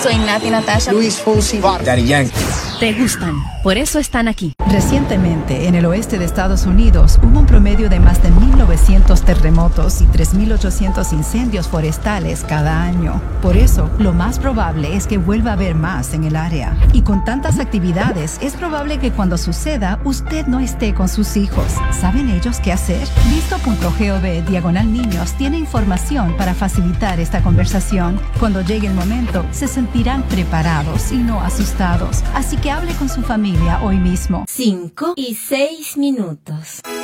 Soy Nati Natasha. Luis Fonsi, Daddy Yankee. Te gustan, por eso están aquí. Recientemente, en el oeste de Estados Unidos, hubo un promedio de más de 1.900 terremotos y 3.800 incendios forestales cada año. Por eso, lo más probable es que vuelva a haber más en el área. Y con tantas actividades, es probable que cuando suceda, usted no esté con sus hijos. ¿Saben ellos qué hacer? Visto.gov/niños tiene información para facilitar esta conversación. Cuando llegue el momento, se sentirán preparados y no asustados. Así que hable con su familia hoy mismo. 5 y 6 minutos.